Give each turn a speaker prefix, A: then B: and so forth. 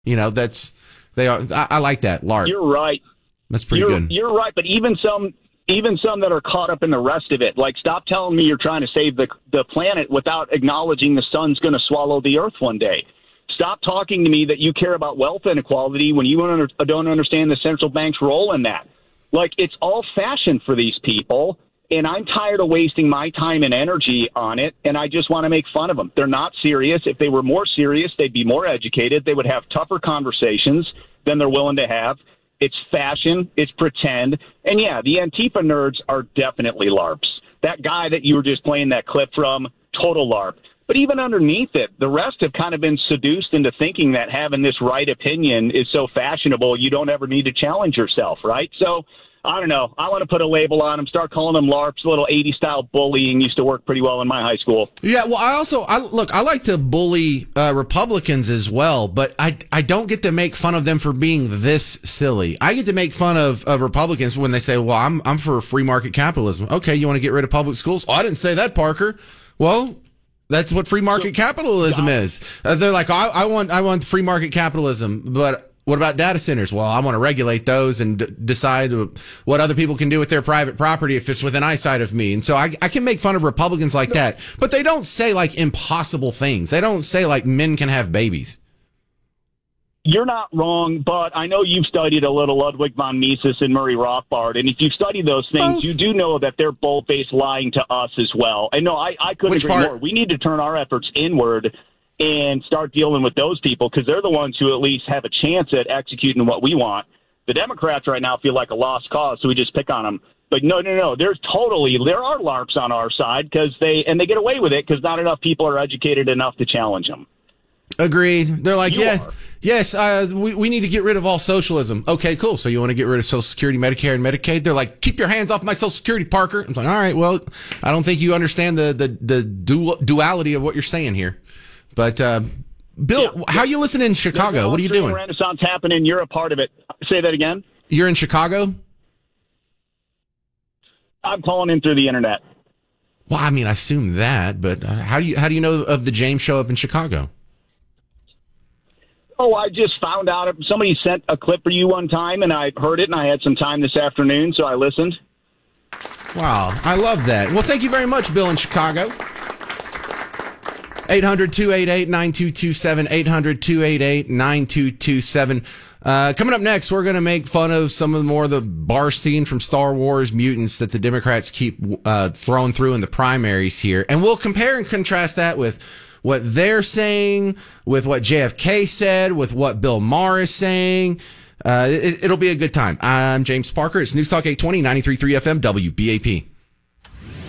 A: I like that. LARP.
B: You're right.
A: That's pretty good.
B: You're right, but even some that are caught up in the rest of it, like stop telling me you're trying to save the planet without acknowledging the sun's going to swallow the earth one day. Stop talking to me that you care about wealth inequality when you don't understand the central bank's role in that. Like, it's all fashion for these people, and I'm tired of wasting my time and energy on it, and I just want to make fun of them. They're not serious. If they were more serious, they'd be more educated. They would have tougher conversations than they're willing to have. It's fashion. It's pretend. And, yeah, the Antifa nerds are definitely LARPs. That guy that you were just playing that clip from, total LARP. But even underneath it, the rest have kind of been seduced into thinking that having this right opinion is so fashionable, you don't ever need to challenge yourself, right? So, I don't know. I want to put a label on them, start calling them LARPs. A little 80s-style bullying used to work pretty well in my high school.
A: Yeah, well, I like to bully Republicans as well, but I don't get to make fun of them for being this silly. I get to make fun of Republicans when they say, well, I'm for free market capitalism. Okay, you want to get rid of public schools? Oh, I didn't say that, Parker. Well, that's what free market capitalism is. They're like, I want free market capitalism, but what about data centers? Well, I want to regulate those and decide what other people can do with their private property if it's within eyesight of me. And so I can make fun of Republicans like that, but they don't say like impossible things. They don't say like men can have babies.
B: You're not wrong, but I know you've studied a little Ludwig von Mises and Murray Rothbard, and if you've studied those things, you do know that they're bold-faced lying to us as well. And no, I couldn't agree more. We need to turn our efforts inward and start dealing with those people because they're the ones who at least have a chance at executing what we want. The Democrats right now feel like a lost cause, so we just pick on them. But no, there are LARPs on our side because they get away with it because not enough people are educated enough to challenge them.
A: Agreed. They're like, yes, we need to get rid of all socialism. Okay, cool. So you want to get rid of Social Security, Medicare, and Medicaid? They're like, keep your hands off my Social Security, Parker. I'm like, all right, well, I don't think you understand the duality of what you're saying here. But, Bill, how you listening in Chicago? What are you doing?
B: Renaissance happening. You're a part of it. Say that again.
A: You're in Chicago?
B: I'm calling in through the internet.
A: Well, I mean, I assume that, but how do you know of the James Show up in Chicago?
B: Oh, I just found out. Somebody sent a clip for you one time, and I heard it, and I had some time this afternoon, so I listened.
A: Wow, I love that. Well, thank you very much, Bill in Chicago. 800-288-9227, 800-288-9227. Coming up next, we're going to make fun of some of the bar scene from Star Wars mutants that the Democrats keep throwing through in the primaries here. And we'll compare and contrast that with what they're saying, with what JFK said, with what Bill Maher is saying. It'll be a good time. I'm James Parker. It's News Talk 820, 93.3 FM, WBAP.